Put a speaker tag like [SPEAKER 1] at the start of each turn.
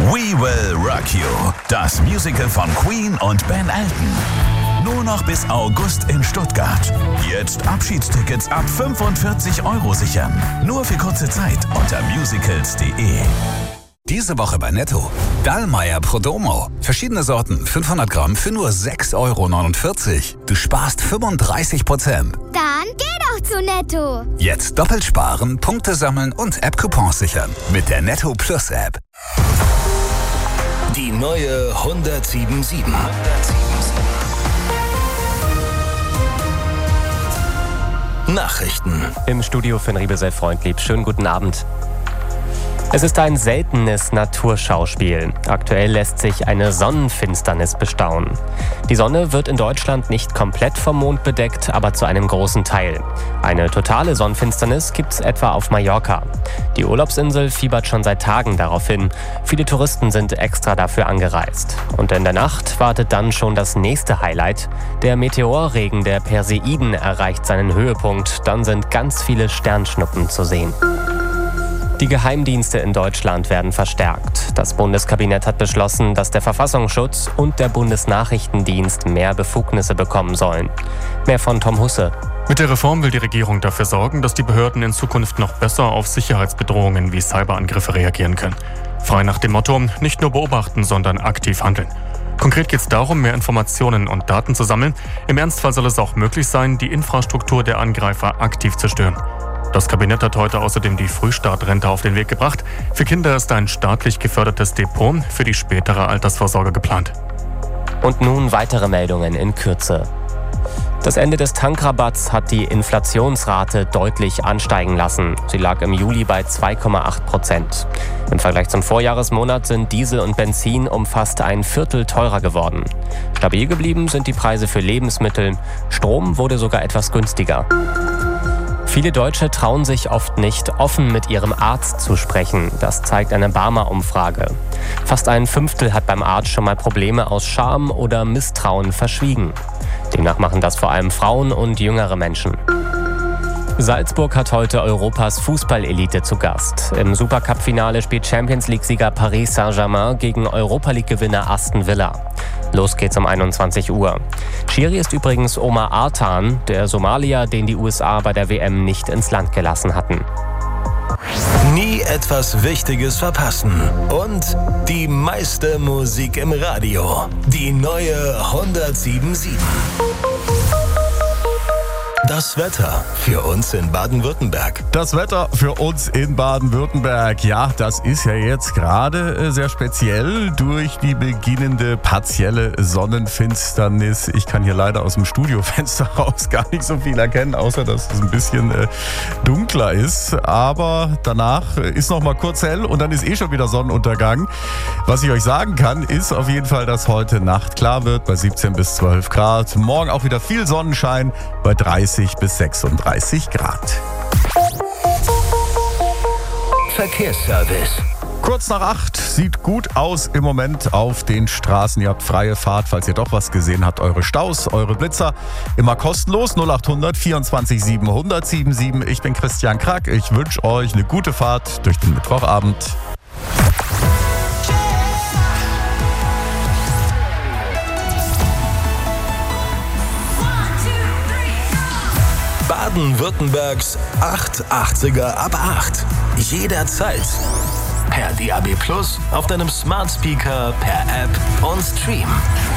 [SPEAKER 1] We Will Rock You, das Musical von Queen und Ben Elton. Nur noch bis August in Stuttgart. Jetzt Abschiedstickets ab 45 € sichern. Nur für kurze Zeit unter musicals.de.
[SPEAKER 2] Diese Woche bei Netto. Dallmayr Prodomo. Verschiedene Sorten, 500 Gramm für nur 6,49 €. Du sparst 35%.
[SPEAKER 3] Dann geh doch zu Netto.
[SPEAKER 2] Jetzt doppelt sparen, Punkte sammeln und App-Coupons sichern. Mit der Netto Plus App.
[SPEAKER 4] Die neue 107.7. Nachrichten.
[SPEAKER 5] Im Studio Finn Riebesell Freundlieb. Schönen guten Abend. Es ist ein seltenes Naturschauspiel. Aktuell lässt sich eine Sonnenfinsternis bestaunen. Die Sonne wird in Deutschland nicht komplett vom Mond bedeckt, aber zu einem großen Teil. Eine totale Sonnenfinsternis gibt's etwa auf Mallorca. Die Urlaubsinsel fiebert schon seit Tagen darauf hin. Viele Touristen sind extra dafür angereist. Und in der Nacht wartet dann schon das nächste Highlight. Der Meteorregen der Perseiden erreicht seinen Höhepunkt. Dann sind ganz viele Sternschnuppen zu sehen. Die Geheimdienste in Deutschland werden verstärkt. Das Bundeskabinett hat beschlossen, dass der Verfassungsschutz und der Bundesnachrichtendienst mehr Befugnisse bekommen sollen. Mehr von Tom Husse.
[SPEAKER 6] Mit der Reform will die Regierung dafür sorgen, dass die Behörden in Zukunft noch besser auf Sicherheitsbedrohungen wie Cyberangriffe reagieren können. Frei nach dem Motto, nicht nur beobachten, sondern aktiv handeln. Konkret geht es darum, mehr Informationen und Daten zu sammeln. Im Ernstfall soll es auch möglich sein, die Infrastruktur der Angreifer aktiv zu stören. Das Kabinett hat heute außerdem die Frühstartrente auf den Weg gebracht. Für Kinder ist ein staatlich gefördertes Depot für die spätere Altersvorsorge geplant.
[SPEAKER 5] Und nun weitere Meldungen in Kürze. Das Ende des Tankrabatts hat die Inflationsrate deutlich ansteigen lassen. Sie lag im Juli bei 2,8%. Im Vergleich zum Vorjahresmonat sind Diesel und Benzin um fast ein Viertel teurer geworden. Stabil geblieben sind die Preise für Lebensmittel. Strom wurde sogar etwas günstiger. Viele Deutsche trauen sich oft nicht, offen mit ihrem Arzt zu sprechen. Das zeigt eine Barmer-Umfrage. Fast ein Fünftel hat beim Arzt schon mal Probleme aus Scham oder Misstrauen verschwiegen. Demnach machen das vor allem Frauen und jüngere Menschen. Salzburg hat heute Europas Fußballelite zu Gast. Im Supercup-Finale spielt Champions-League-Sieger Paris Saint-Germain gegen Europa-League-Gewinner Aston Villa. Los geht's um 21 Uhr. Schiri ist übrigens Omar Artan, der Somalier, den die USA bei der WM nicht ins Land gelassen hatten.
[SPEAKER 4] Nie etwas Wichtiges verpassen. Und die meiste Musik im Radio. Die neue 107.7. Das Wetter für uns in Baden-Württemberg.
[SPEAKER 7] Das Wetter für uns in Baden-Württemberg, ja, das ist ja jetzt gerade sehr speziell durch die beginnende partielle Sonnenfinsternis. Ich kann hier leider aus dem Studiofenster raus gar nicht so viel erkennen, außer dass es ein bisschen dunkler ist. Aber danach ist noch mal kurz hell und dann ist schon wieder Sonnenuntergang. Was ich euch sagen kann, ist auf jeden Fall, dass heute Nacht klar wird bei 17 bis 12 Grad. Morgen auch wieder viel Sonnenschein bei 30 bis 36 Grad.
[SPEAKER 4] Verkehrsservice.
[SPEAKER 7] Kurz nach 8, sieht gut aus im Moment auf den Straßen. Ihr habt freie Fahrt, falls ihr doch was gesehen habt. Eure Staus, eure Blitzer, immer kostenlos. 0800 24 7 1077. Ich bin Christian Krack. Ich wünsche euch eine gute Fahrt durch den Mittwochabend.
[SPEAKER 4] Baden-Württembergs 880er ab 8. Jederzeit. Per DAB+, auf deinem Smart Speaker, per App und Stream.